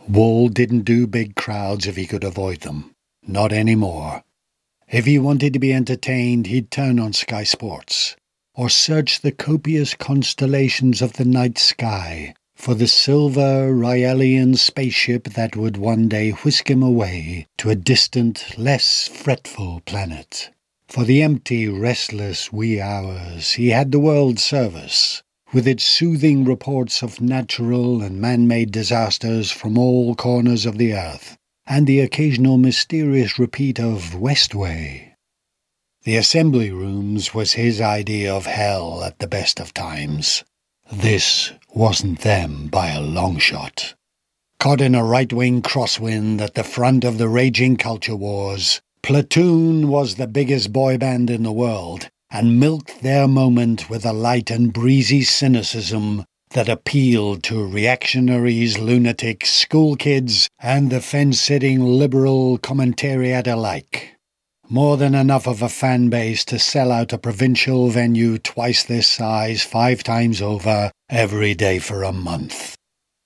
Wall didn't do big crowds if he could avoid them. Not anymore. If he wanted to be entertained, he'd turn on Sky Sports, or search the copious constellations of the night sky for the silver Raelian spaceship that would one day whisk him away to a distant, less fretful planet. For the empty, restless wee hours, he had the World Service, with its soothing reports of natural and man-made disasters from all corners of the earth, and the occasional mysterious repeat of Westway. The assembly rooms was his idea of hell at the best of times. This wasn't them by a long shot. Caught in a right-wing crosswind at the front of the raging culture wars, Platoon was the biggest boy band in the world, and milked their moment with a light and breezy cynicism that appealed to reactionaries, lunatics, school kids, and the fence-sitting liberal commentariat alike. More than enough of a fan base to sell out a provincial venue twice this size 5 times over every day for a month.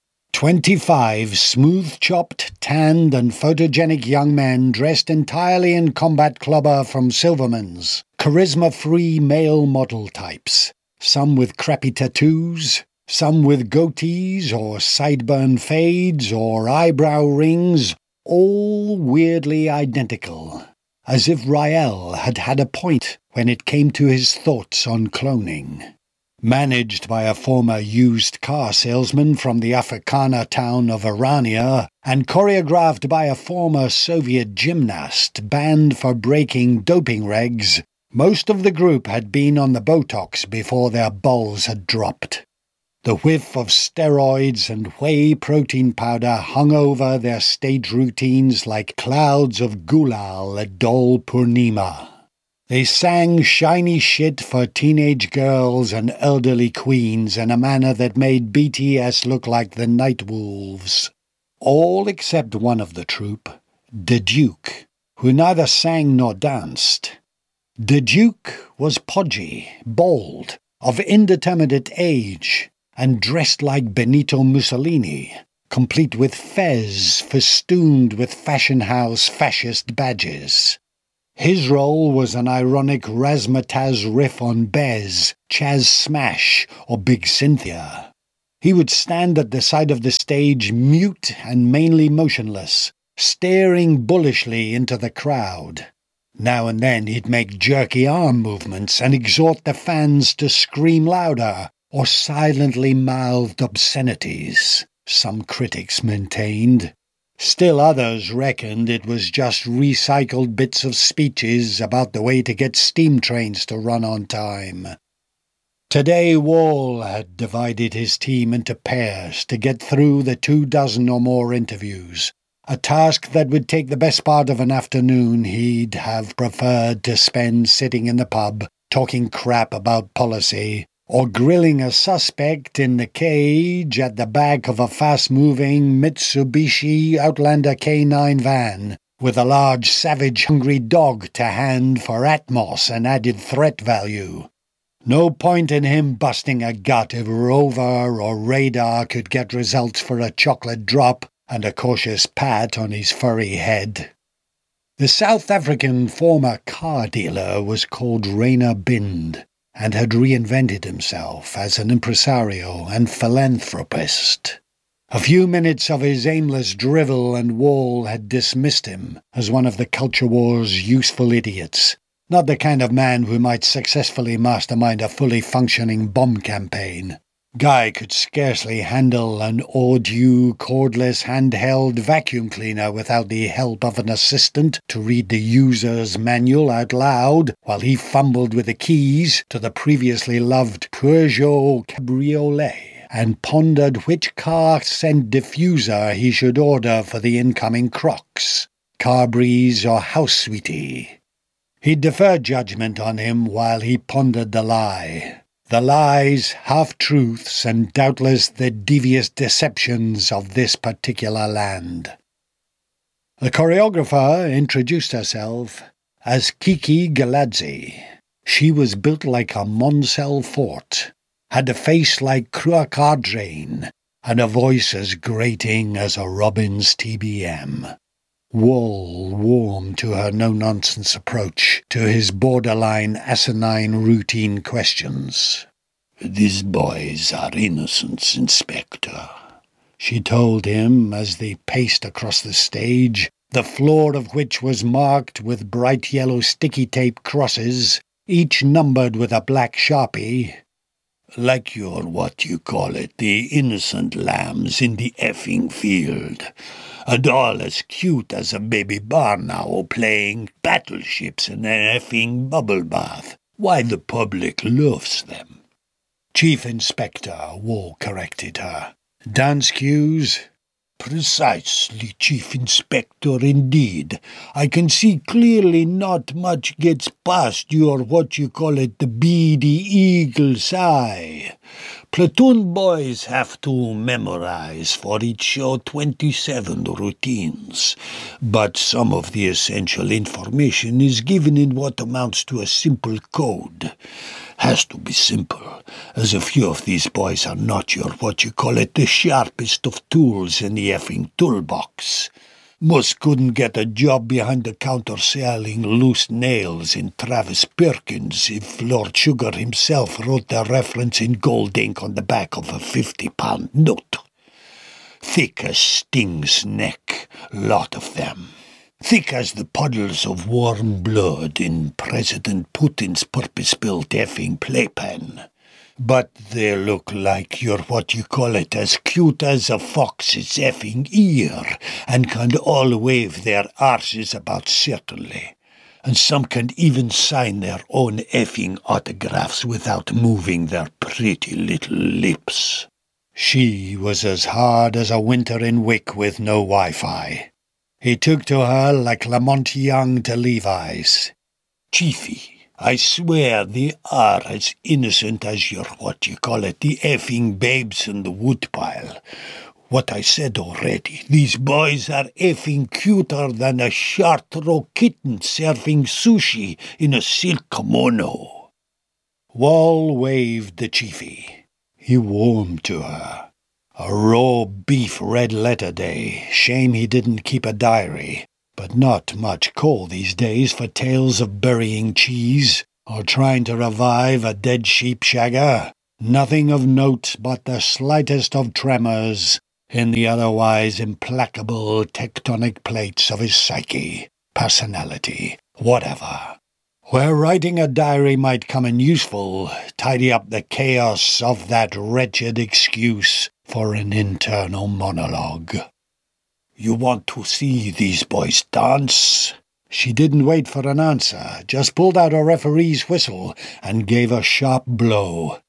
25 smooth-chopped, tanned and photogenic young men dressed entirely in combat clubber from Silverman's, charisma-free male model types, some with crappy tattoos, some with goatees or sideburn fades or eyebrow rings, all weirdly identical, as if Rael had had a point when it came to his thoughts on cloning. Managed by a former used car salesman from the Afrikaner town of Orania, and choreographed by a former Soviet gymnast banned for breaking doping regs, most of the group had been on the Botox before their balls had dropped. The whiff of steroids and whey protein powder hung over their stage routines like clouds of gulal at Dol Purnima. They sang shiny shit for teenage girls and elderly queens in a manner that made BTS look like the Night Wolves. All except one of the troupe, the Duke, who neither sang nor danced. The Duke was podgy, bald, of indeterminate age, and dressed like Benito Mussolini, complete with fez festooned with fashion house fascist badges. His role was an ironic razzmatazz riff on Bez, Chaz Smash, or Big Cynthia. He would stand at the side of the stage mute and mainly motionless, staring bullishly into the crowd. Now and then he'd make jerky arm movements and exhort the fans to scream louder, or silently mouthed obscenities, some critics maintained. Still others reckoned it was just recycled bits of speeches about the way to get steam trains to run on time. Today Wall had divided his team into pairs to get through the 24 or more interviews, a task that would take the best part of an afternoon he'd have preferred to spend sitting in the pub, talking crap about policy, or grilling a suspect in the cage at the back of a fast-moving Mitsubishi Outlander K9 van, with a large savage-hungry dog to hand for atmos and added threat value. No point in him busting a gut if Rover or Radar could get results for a chocolate drop and a cautious pat on his furry head. The South African former car dealer was called Rainer Bind, and had reinvented himself as an impresario and philanthropist. A few minutes of his aimless drivel and Wall had dismissed him as one of the culture war's useful idiots, not the kind of man who might successfully mastermind a fully functioning bomb campaign. Guy could scarcely handle an Audio cordless handheld vacuum cleaner without the help of an assistant to read the user's manual out loud while he fumbled with the keys to the previously loved Peugeot Cabriolet and pondered which car scent diffuser he should order for the incoming Crocs, Carbreeze or House Sweetie. He deferred judgment on him while he pondered the lie. The lies, half-truths, and doubtless the devious deceptions of this particular land. The choreographer introduced herself as Kiki Galadze. She was built like a Moncel fort, had a face like Cruachardrain, and a voice as grating as a robin's TBM. Wall warmed to her no-nonsense approach to his borderline asinine routine questions. "These boys are innocents, Inspector," she told him as they paced across the stage, the floor of which was marked with bright yellow sticky tape crosses, each numbered with a black Sharpie. "Like your the innocent lambs in the effing field, and all as cute as a baby barn owl playing battleships in an effing bubble bath. Why, the public loves them." "Chief Inspector," Wall corrected her. "Dance cues?" "Precisely, Chief Inspector, indeed. I can see clearly not much gets past your the beady eagle's eye. Platoon boys have to memorize for each show 27 routines, but some of the essential information is given in what amounts to a simple code. Has to be simple, as a few of these boys are not the sharpest of tools in the effing toolbox. Most couldn't get a job behind the counter selling loose nails in Travis Perkins if Lord Sugar himself wrote the reference in gold ink on the back of a 50-pound note. Thick as Sting's neck, lot of them. Thick as the puddles of warm blood in President Putin's purpose-built effing playpen. But they look like you're as cute as a fox's effing ear, and can all wave their arses about certainly. And some can even sign their own effing autographs without moving their pretty little lips." She was as hard as a winter in Wick with no Wi-Fi. He took to her like Lamont Young to Levi's. "Chiefy, I swear they are as innocent as your the effing babes in the woodpile. What I said already, these boys are effing cuter than a Chartreux kitten serving sushi in a silk kimono." Wall waved the chiefy. He warmed to her. A raw beef red-letter day. Shame he didn't keep a diary. But not much call these days for tales of burying cheese, or trying to revive a dead sheep shagger. Nothing of note but the slightest of tremors in the otherwise implacable tectonic plates of his psyche, personality, whatever. Where writing a diary might come in useful, tidy up the chaos of that wretched excuse for an internal monologue. "You want to see these boys dance?" She didn't wait for an answer, just pulled out a referee's whistle and gave a sharp blow.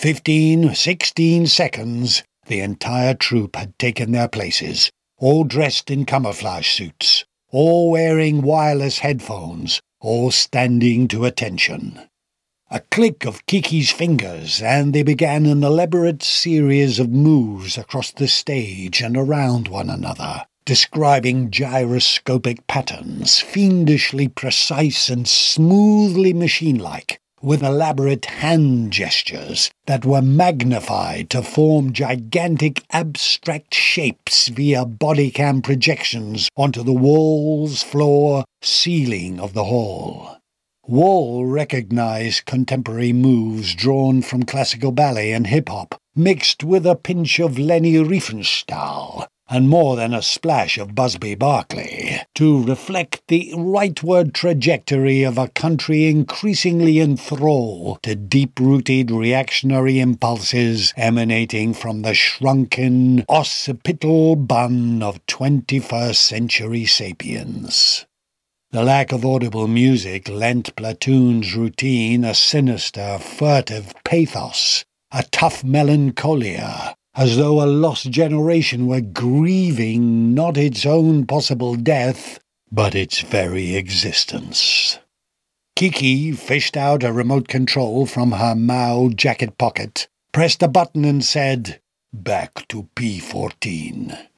16 seconds, the entire troop had taken their places, all dressed in camouflage suits, all wearing wireless headphones, all standing to attention. A click of Kiki's fingers, and they began an elaborate series of moves across the stage and around one another, describing gyroscopic patterns, fiendishly precise and smoothly machine-like, with elaborate hand gestures that were magnified to form gigantic abstract shapes via bodycam projections onto the walls, floor, ceiling of the hall. Wall recognized contemporary moves drawn from classical ballet and hip-hop, mixed with a pinch of Leni Riefenstahl, and more than a splash of Busby Berkeley, to reflect the rightward trajectory of a country increasingly in thrall to deep-rooted reactionary impulses emanating from the shrunken, occipital bun of 21st century sapiens. The lack of audible music lent Platoon's routine a sinister, furtive pathos, a tough melancholia, as though a lost generation were grieving not its own possible death, but its very existence. Kiki fished out a remote control from her Mao jacket pocket, pressed a button and said, "Back to P14.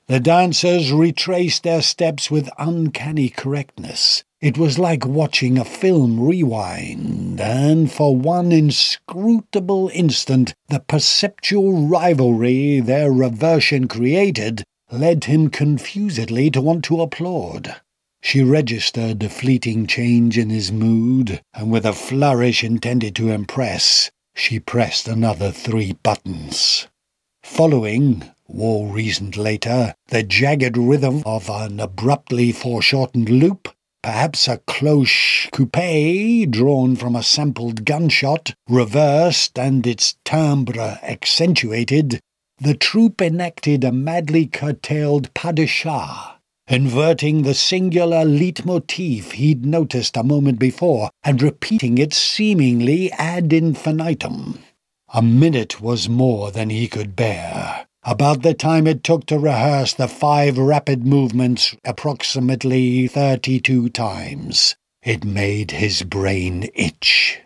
The dancers retraced their steps with uncanny correctness. It was like watching a film rewind, and for one inscrutable instant the perceptual rivalry their reversion created led him confusedly to want to applaud. She registered the fleeting change in his mood, and with a flourish intended to impress, she pressed another 3 buttons. Following, Wall reasoned later, the jagged rhythm of an abruptly foreshortened loop, perhaps a cloche coupé drawn from a sampled gunshot, reversed and its timbre accentuated, the troupe enacted a madly curtailed pas de chat, inverting the singular leitmotif he'd noticed a moment before and repeating it seemingly ad infinitum. A minute was more than he could bear, about the time it took to rehearse the 5 rapid movements approximately 32 times. It made his brain itch.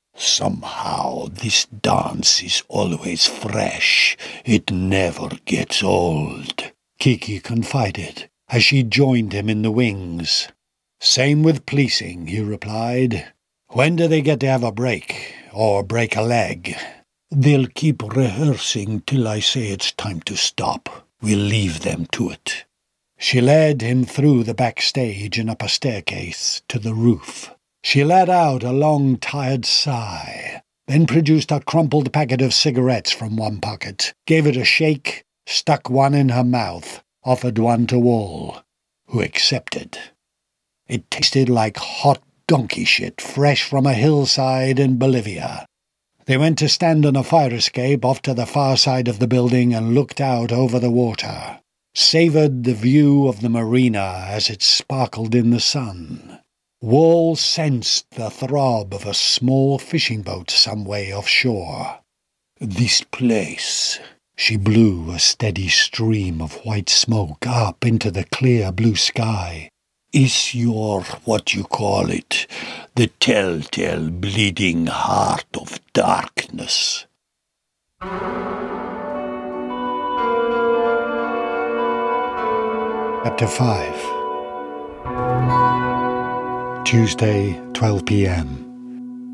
Somehow this dance is always fresh. It never gets old, Kiki confided, as she joined him in the wings. Same with policing, he replied. When do they get to have a break, or break a leg? They'll keep rehearsing till I say it's time to stop. We'll leave them to it. She led him through the backstage and up a staircase to the roof. She let out a long, tired sigh, then produced a crumpled packet of cigarettes from one pocket, gave it a shake, stuck one in her mouth, offered one to Wall, who accepted. It tasted like hot donkey shit fresh from a hillside in Bolivia. They went to stand on a fire escape off to the far side of the building and looked out over the water, savoured the view of the marina as it sparkled in the sun. Wall sensed the throb of a small fishing boat some way offshore. This place. She blew a steady stream of white smoke up into the clear blue sky. Is your, what you call it, the telltale bleeding heart of darkness. Chapter 5. Tuesday, 12 p.m.